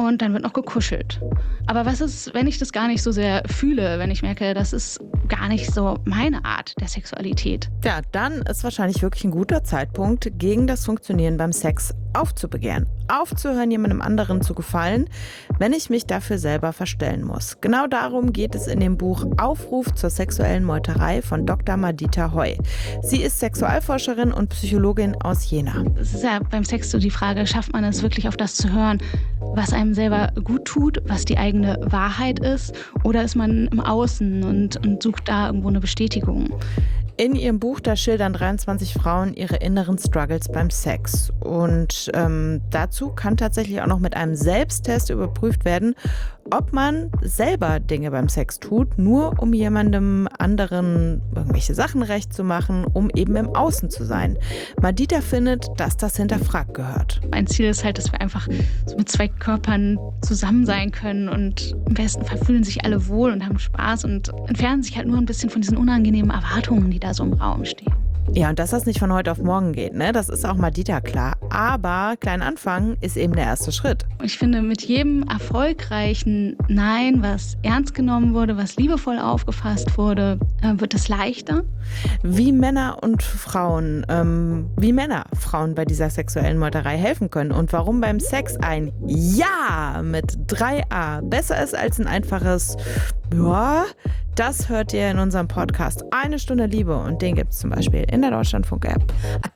und dann wird noch gekuschelt. Aber was ist, wenn ich das gar nicht so sehr fühle, wenn ich merke, das ist gar nicht so meine Art der Sexualität? Ja, dann ist wahrscheinlich wirklich ein guter Zeitpunkt, gegen das Funktionieren beim Sex aufzubegehren. Aufzuhören, jemandem anderen zu gefallen, wenn ich mich dafür selber verstellen muss. Genau darum geht es in dem Buch Aufruf zur sexuellen Meuterei von Dr. Madita Heu. Sie ist Sexualforscherin und Psychologin aus Jena. Es ist ja beim Sex so die Frage, schafft man es wirklich auf das zu hören, was einem selber gut tut, was die eigene Wahrheit ist, oder ist man im Außen und sucht da irgendwo eine Bestätigung? In ihrem Buch, da schildern 23 Frauen ihre inneren Struggles beim Sex. Und dazu kann tatsächlich auch noch mit einem Selbsttest überprüft werden, ob man selber Dinge beim Sex tut, nur um jemandem anderen irgendwelche Sachen recht zu machen, um eben im Außen zu sein. Madita findet, dass das hinterfragt gehört. Mein Ziel ist halt, dass wir einfach so mit zwei Körpern zusammen sein können und im besten Fall fühlen sich alle wohl und haben Spaß und entfernen sich halt nur ein bisschen von diesen unangenehmen Erwartungen, die da so im Raum stehen. Ja, und dass das nicht von heute auf morgen geht, ne? Das ist auch Madita klar. Aber klein anfangen ist eben der erste Schritt. Ich finde, mit jedem erfolgreichen Nein, was ernst genommen wurde, was liebevoll aufgefasst wurde, wird es leichter. Wie Männer Frauen bei dieser sexuellen Meuterei helfen können und warum beim Sex ein Ja mit 3a besser ist als ein einfaches Ja, das hört ihr in unserem Podcast Eine Stunde Liebe und den gibt es zum Beispiel in der Deutschlandfunk-App.